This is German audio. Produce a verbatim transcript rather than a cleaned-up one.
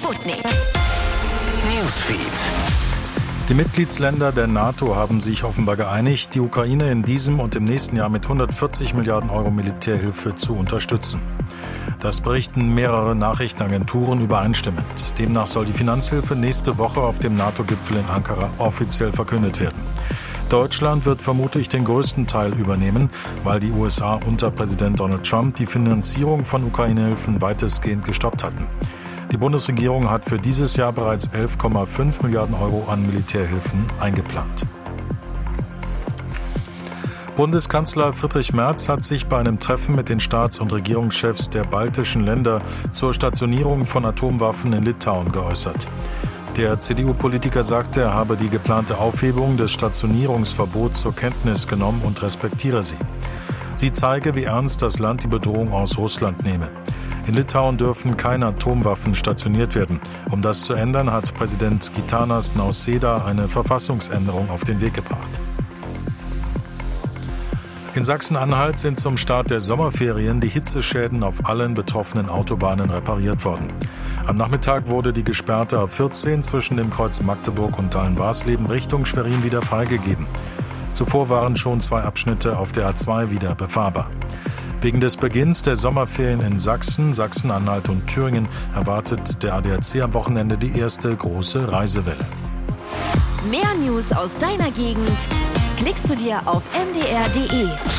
Sputnik. Newsfeed. Die Mitgliedsländer der NATO haben sich offenbar geeinigt, die Ukraine in diesem und im nächsten Jahr mit hundertvierzig Milliarden Euro Militärhilfe zu unterstützen. Das berichten mehrere Nachrichtenagenturen übereinstimmend. Demnach soll die Finanzhilfe nächste Woche auf dem NATO-Gipfel in Ankara offiziell verkündet werden. Deutschland wird vermutlich den größten Teil übernehmen, weil die U S A unter Präsident Donald Trump die Finanzierung von Ukraine-Hilfen weitestgehend gestoppt hatten. Die Bundesregierung hat für dieses Jahr bereits elf Komma fünf Milliarden Euro an Militärhilfen eingeplant. Bundeskanzler Friedrich Merz hat sich bei einem Treffen mit den Staats- und Regierungschefs der baltischen Länder zur Stationierung von Atomwaffen in Litauen geäußert. Der C D U-Politiker sagte, er habe die geplante Aufhebung des Stationierungsverbots zur Kenntnis genommen und respektiere sie. Sie zeige, wie ernst das Land die Bedrohung aus Russland nehme. In Litauen dürfen keine Atomwaffen stationiert werden. Um das zu ändern, hat Präsident Gitanas Nausėda eine Verfassungsänderung auf den Weg gebracht. In Sachsen-Anhalt sind zum Start der Sommerferien die Hitzeschäden auf allen betroffenen Autobahnen repariert worden. Am Nachmittag wurde die gesperrte A vierzehn zwischen dem Kreuz Magdeburg und Dahlen-Warsleben Richtung Schwerin wieder freigegeben. Zuvor waren schon zwei Abschnitte auf der A zwei wieder befahrbar. Wegen des Beginns der Sommerferien in Sachsen, Sachsen-Anhalt und Thüringen erwartet der A D A C am Wochenende die erste große Reisewelle. Mehr News aus deiner Gegend klickst du dir auf m d r punkt d e.